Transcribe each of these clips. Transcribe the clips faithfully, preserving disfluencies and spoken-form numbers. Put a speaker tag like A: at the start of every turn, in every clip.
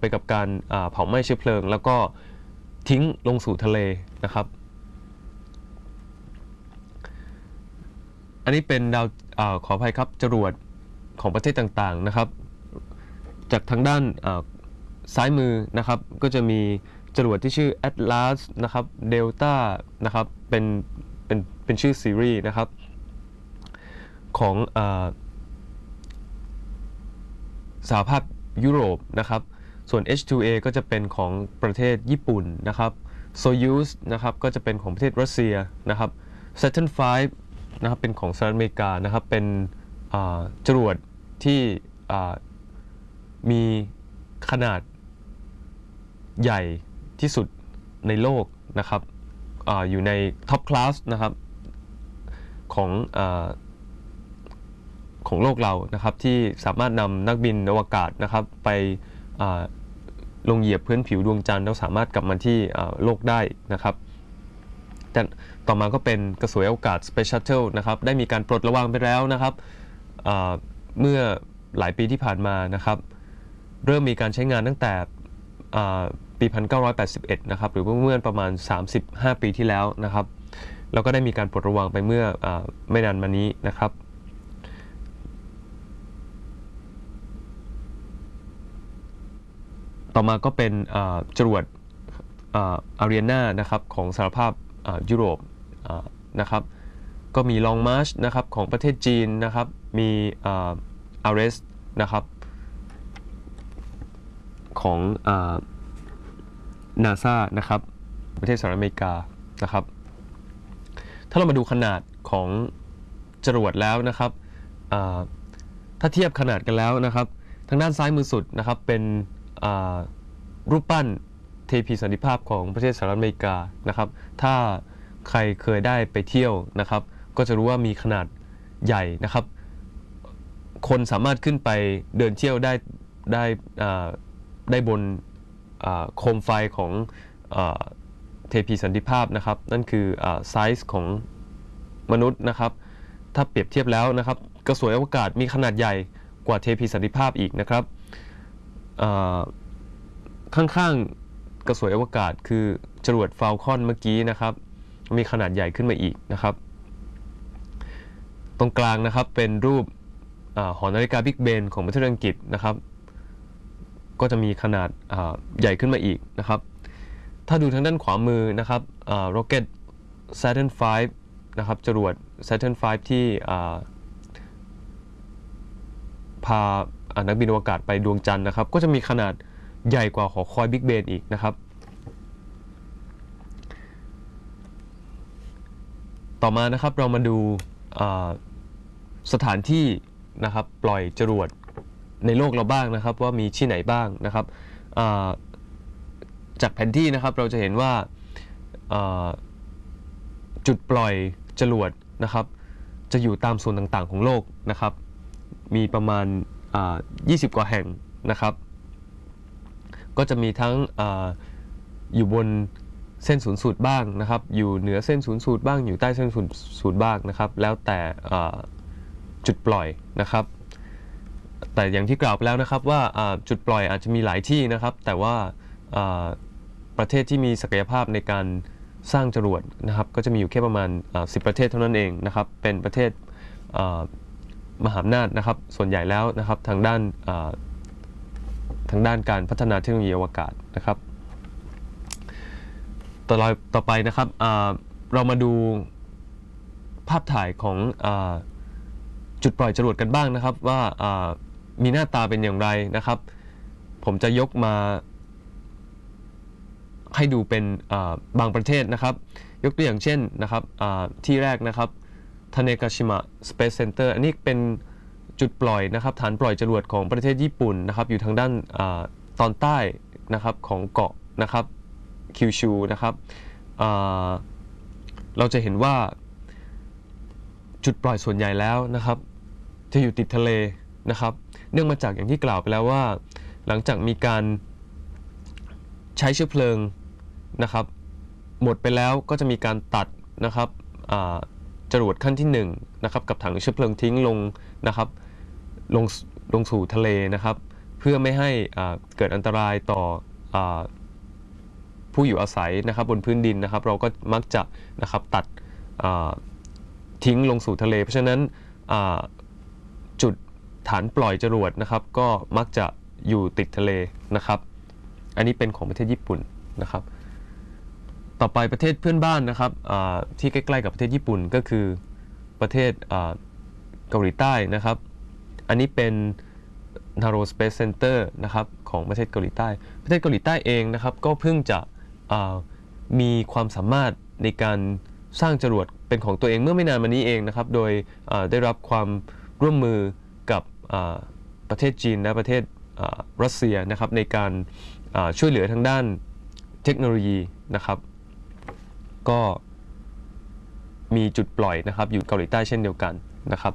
A: ไปกับการเผาไหม้เชื้อเพลิงแล้วก็ทิ้งลงสู่ทะเลนะครับอันนี้เป็นดาวอขออภัยครับจรวดของประเทศต่างๆนะครับจากทางด้านซ้ายมือนะครับก็จะมีจรวดที่ชื่อ Atlas นะครับ Delta นะครับเป็นเป็นเป็นชื่อซีรีส์นะครับของสหภาพยุโรปนะครับส่วน เอช ทู เอ ก็จะเป็นของประเทศญี่ปุ่นนะครับ Soyuz นะครับก็จะเป็นของประเทศรัสเซียนะครับ Saturn ไฟว์ นะครับเป็นของสหรัฐอเมริกานะครับเป็นจรวดที่มีขนาดใหญ่ที่สุดในโลกนะครับ อ, อยู่ในท็อปคลาสนะครับของอของโลกเรานะครับที่สามารถนำนักบินอวกาศนะครับไปลงเหยียบพื้นผิวดวงจันทร์แล้วสามารถกลับมาที่โลกได้นะครับแต่ต่อมาก็เป็นกระสวยอวกาศ Space Shuttle นะครับได้มีการปลดระวางไปแล้วนะครับเมื่อหลายปีที่ผ่านมานะครับเริ่มมีการใช้งานตั้งแต่ปีหนึ่งพันเก้าร้อยแปดสิบเอ็ดนะครับหรือเมื่อประมาณสามสิบห้าปีที่แล้วนะครับแล้วก็ได้มีการปลดระวางไปเมื่ออไม่นานมานี้นะครับต่อมาก็เป็นจรวดอารีนานะครับของสหภาพยุโรปนะครับก็มีลองมาร์ชนะครับของประเทศจีนนะครับมีอาร์เอสนะครับของนาซานะครับประเทศสหรัฐอเมริกานะครับถ้าเรามาดูขนาดของจรวดแล้วนะครับถ้าเทียบขนาดกันแล้วนะครับทางด้านซ้ายมือสุดนะครับเป็นรูปปั้นเทพีสันติภาพของประเทศสหรัฐอเมริกานะครับถ้าใครเคยได้ไปเที่ยวนะครับก็จะรู้ว่ามีขนาดใหญ่นะครับคนสามารถขึ้นไปเดินเที่ยวได้ได้ได้บนโคมไฟของเทพีสันติภาพนะครับนั่นคือไซส์ของมนุษย์นะครับถ้าเปรียบเทียบแล้วนะครับกระสวยอวกาศมีขนาดใหญ่กว่าเทพีสันติภาพอีกนะครับข้างๆกระสวยอวกาศคือจรวดฟาลคอนเมื่อกี้นะครับมีขนาดใหญ่ขึ้นมาอีกนะครับตรงกลางนะครับเป็นรูปหอนาฬิกาบิ๊กเบนของประเทศอังกฤษนะครับก็จะมีขนาดใหญ่ขึ้นมาอีกนะครับถ้าดูทางด้านขวามือนะครับ Rocket Saturn ไฟว์ นะครับจรวด Saturn ไฟว์ ที่พานักบินอวกาศไปดวงจันทร์นะครับก็จะมีขนาดใหญ่กว่าหอคอยบิ๊กเบนอีกนะครับต่อมานะครับเรามาดูสถานที่นะครับปล่อยจรวดในโลกเราบ้างนะครับว่ามีที่ไหนบ้างนะครับจากแผนที่นะครับเราจะเห็นว่าจุดปล่อยจรวดนะครับจะอยู่ตามส่วนต่างๆของโลกนะครับมีประมาณยี่สิบกว่าแห่งนะครับก็จะมีทั้ง อ, อยู่บนเส้นศูนย์สูตรบ้างนะครับอยู่เหนือเส้นศูนย์สูตรบ้างอยู่ใต้เส้นศูนย์สูตรบ้างนะครับแล้วแต่จุดปล่อยนะครับแต่อย่างที่กล่าวไปแล้วนะครับว่าจุดปล่อยอาจจะมีหลายที่นะครับแต่ว่าประเทศที่มีศักยภาพในการสร้างจรวดนะครับก็จะมีอยู่แค่ประมาณสิบประเทศเท่านั้นเองนะครับเป็นประเทศมหาอำนาจนะครับส่วนใหญ่แล้วนะครับทางด้านทางด้านการพัฒนาเทคโนโลยีอวกาศนะครับต่อต่อไปนะครับเรามาดูภาพถ่ายของจุดปล่อยจรวดกันบ้างนะครับว่ามีหน้าตาเป็นอย่างไรนะครับผมจะยกมาให้ดูเป็นบางประเทศนะครับยกตัวอย่างเช่นนะครับที่แรกนะครับทาเนกาชิมะ Space Center อันนี้เป็นจุดปล่อยนะครับฐานปล่อยจรวดของประเทศญี่ปุ่นนะครับอยู่ทางด้านตอนใต้นะครับของเกาะนะครับคิวชูนะครับเราจะเห็นว่าจุดปล่อยส่วนใหญ่แล้วนะครับจะอยู่ติดทะเลนะครับเนื่องมาจากอย่างที่กล่าวไปแล้วว่าหลังจากมีการใช้เชื้อเพลิงนะครับหมดไปแล้วก็จะมีการตัดนะครับจรวดขั้นที่หนึ่งนะครับกับถังเชื้อเพลิงทิ้งลงนะครับลงลงสู่ทะเลนะครับเพื่อไม่ให้เกิดอันตรายต่อผู้อยู่อาศัยนะครับบนพื้นดินนะครับเราก็มักจะนะครับตัดทิ้งลงสู่ทะเลเพราะฉะนั้นจุดฐานปล่อยจรวดนะครับก็มักจะอยู่ติดทะเลนะครับอันนี้เป็นของประเทศญี่ปุ่นนะครับต่อไปประเทศเพื่อนบ้านนะครับที่ใกล้ๆกับประเทศญี่ปุ่นก็คือประเทศเกาหลีใต้นะครับอันนี้เป็น Naro Space Center นะครับของประเทศเกาหลีใต้ประเทศเกาหลีใต้เองนะครับก็เพิ่งจะมีความสามารถในการสร้างจรวดเป็นของตัวเองเมื่อไม่นานมานี้เองนะครับโดยได้รับความร่วมมือกับประเทศจีนและประเทศรัสเซียนะครับในการช่วยเหลือทางด้านเทคโนโลยีนะครับก็มีจุดปล่อยนะครับอยู่เกาหลีใต้เช่นเดียวกันนะครับ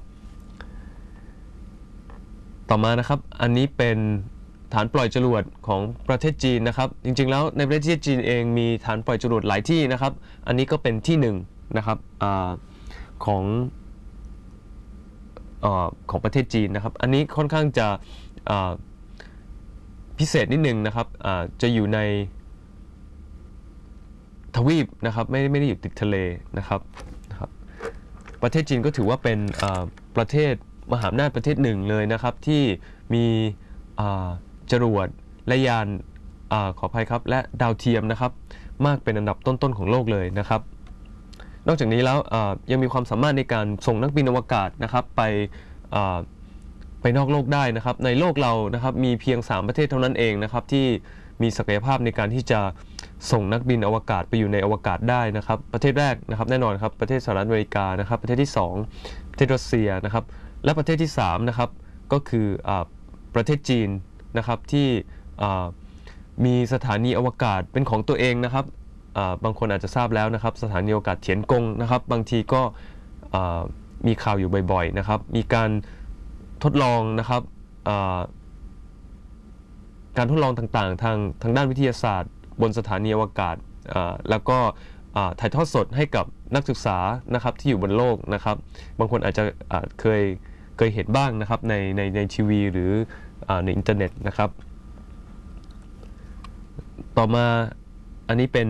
A: ต่อมานะครับอันนี้เป็นฐานปล่อยจรวดของประเทศจีนนะครับจริงๆแล้วในประเทศจีนเองมีฐานปล่อยจรวดหลายที่นะครับอันนี้ก็เป็นที่หนึ่งนะครับอของของประเทศจีนนะครับอันนี้ค่อนข้างจะพิเศษนิดนึงนะครับจะอยู่ในทวีปนะครับไม่ไม่ได้อยู่ติดทะเลนะครับนะครับประเทศจีนก็ถือว่าเป็นประเทศมหาอำนาจประเทศหนึ่งเลยนะครับที่มีจรวดและยานอขออภัยครับและดาวเทียมนะครับมากเป็นอันดับต้นๆของโลกเลยนะครับนอกจากนี้แล้วยังมีความสามารถในการส่งนักบินอวกาศนะครับไปไปนอกโลกได้นะครับในโลกเรานะครับมีเพียงสามประเทศเท่านั้นเองนะครับที่มีศักยภาพในการที่จะส่งนักบินอวกาศไปอยู่ในอวกาศได้นะครับประเทศแรกนะครับแน่นอนครับประเทศสหรัฐอเมริกานะครับประเทศที่สองประเทศรัสเซียนะครับและประเทศที่สามนะครับก็คือประเทศจีนนะครับที่มีสถานีอวกาศเป็นของตัวเองนะครับบางคนอาจจะทราบแล้วนะครับสถานีอวกาศเถียนกงนะครับบางทีก็มีข่าวอยู่บ่อยๆนะครับมีการทดลองนะครับการทดลองต่างๆทางทางด้านวิทยาศาสตร์บนสถานีอวกาศแล้วก็ถ่ายทอดสดให้กับนักศึกษานะครับที่อยู่บนโลกนะครับบางคนอาจจะเคยเคยเห็นบ้างนะครับในในในทีวีหรือในอินเทอร์เน็ตนะครับต่อมาอันนี้เป็น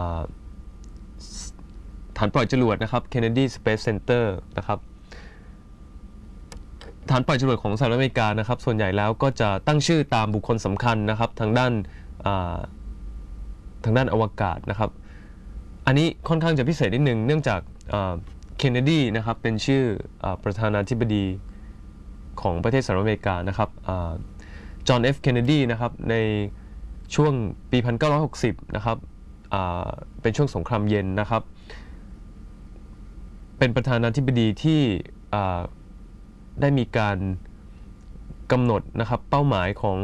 A: ฐานปล่อยจรวดนะครับ Kennedy Space Center นะครับฐานปล่อยจรวดของสหรัฐอเมริกานะครับส่วนใหญ่แล้วก็จะตั้งชื่อตามบุคคลสำคัญนะครับทางด้านทางด้านอวกาศนะครับอันนี้ค่อนข้างจะพิเศษนิดนึงเนื่องจากเคนเนดีนะครับเป็นชื่อประธานาธิบดีของประเทศสหรัฐอเมริกานะครับจอห์น เอฟ เคนเนดีนะครับในช่วงปี หนึ่งพันเก้าร้อยหกสิบ นะครับเป็นช่วงสงครามเย็นนะครับเป็นประธานาธิบดีที่ได้มีการกำหนดนะครับเป้าหมายของ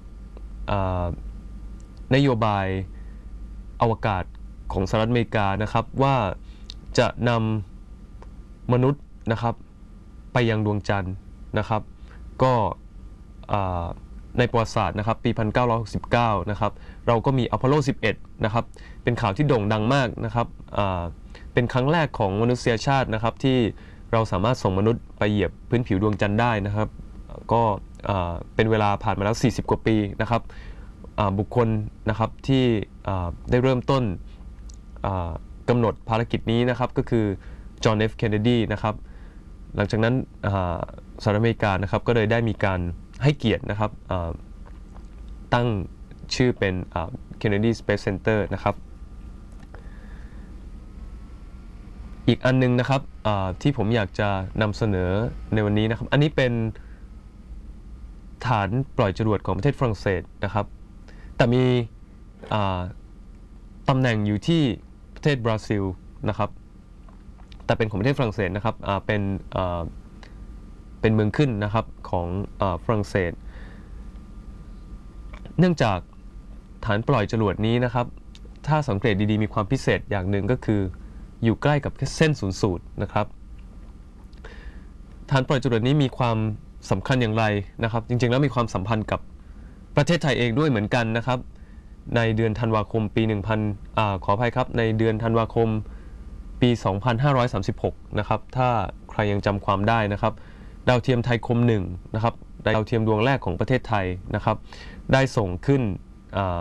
A: นโยบายอวกาศของสหรัฐอเมริกานะครับว่าจะนำมนุษย์นะครับไปยังดวงจันทร์นะครับก็ในประวัติศาสตร์นะครับปี หนึ่งพันเก้าร้อยหกสิบเก้า นะครับเราก็มีอพอลโล สิบเอ็ด นะครับเป็นข่าวที่โด่งดังมากนะครับเป็นครั้งแรกของมนุษยชาตินะครับที่เราสามารถส่งมนุษย์ไปเหยียบพื้นผิวดวงจันทร์ได้นะครับก็เป็นเวลาผ่านมาแล้วสี่สิบกว่าปีนะครับบุคคลนะครับที่ได้เริ่มต้นกำหนดภารกิจนี้นะครับก็คือจอห์น เอฟ เคนเนดีนะครับหลังจากนั้นสหรัฐอเมริกานะครับก็เลยได้มีการให้เกียรตินะครับตั้งชื่อเป็น Kennedy Space Center นะครับอีกอันนึงนะครับที่ผมอยากจะนำเสนอในวันนี้นะครับอันนี้เป็นฐานปล่อยจรวดของประเทศฝรั่งเศสนะครับแต่มีตำแหน่งอยู่ที่ประเทศบราซิลนะครับแต่เป็นของประเทศฝรั่งเศสนะครับเป็นเป็นเมืองขึ้นนะครับของฝรั่งเศสเนื่องจากฐานปล่อยจรวดนี้นะครับถ้าสังเกตดีๆมีความพิเศษอย่างหนึ่งก็คืออยู่ใกล้กับเส้นศูนย์สูตรนะครับฐานปล่อยจรวดนี้มีความสำคัญอย่างไรนะครับจริงๆแล้วมีความสัมพันธ์กับประเทศไทยเองด้วยเหมือนกันนะครับในเดือนธันวาคมปีหนึ่งพันอ่าขออภัยครับในเดือนธันวาคมปี สองพันห้าร้อยสามสิบหก นะครับถ้าใครยังจำความได้นะครับดาวเทียมไทยคมหนึ่งนะครับดาวเทียมดวงแรกของประเทศไทยนะครับได้ส่งขึ้น